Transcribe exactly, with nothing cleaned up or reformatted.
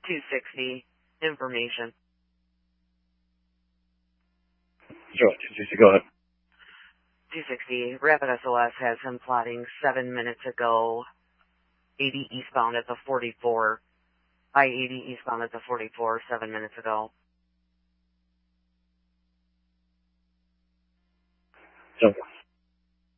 two sixty, information. Sure, two sixty, go ahead. two sixty, Rapid S O S has him plotting seven minutes ago, eighty eastbound at the forty-four, I eighty eastbound at the forty-four, seven minutes ago.